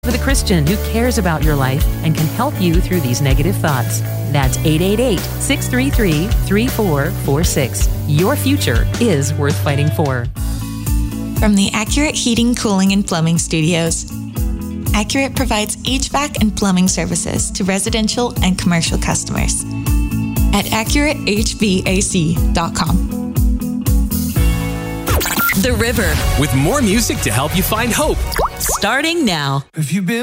with a Christian who cares about your life and can help you through these negative thoughts. That's 888-633-3446. Your future is worth fighting for. From the Accurate Heating, Cooling, and Plumbing Studios, Accurate provides HVAC and plumbing services to residential and commercial customers at AccurateHVAC.com. The River. With more music to help you find hope. Starting now. Have you been